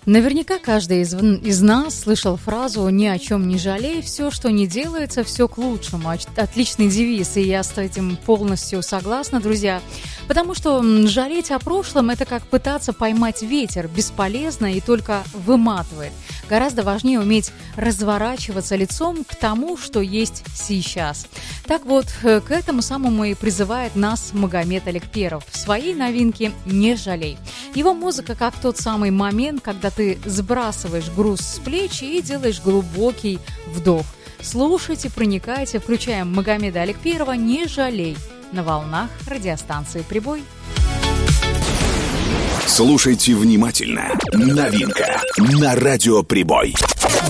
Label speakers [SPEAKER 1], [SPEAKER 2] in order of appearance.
[SPEAKER 1] Наверняка каждый из нас слышал фразу «ни о чем не жалей, все, что не делается, все к лучшему». Отличный девиз, и я с этим полностью согласна, друзья. Потому что жалеть о прошлом – это как пытаться поймать ветер, бесполезно и только выматывает. Гораздо важнее уметь разворачиваться лицом к тому, что есть сейчас. Так вот, к этому самому и призывает нас Магомед Аликперов в своей новинке «Не жалей». Его музыка как тот самый момент, когда ты сбрасываешь груз с плеч и делаешь глубокий вдох. Слушайте, проникайте, включаем Магомеда Аликперова «Не жалей» на волнах радиостанции «Прибой».
[SPEAKER 2] Слушайте внимательно. Новинка на радио «Прибой».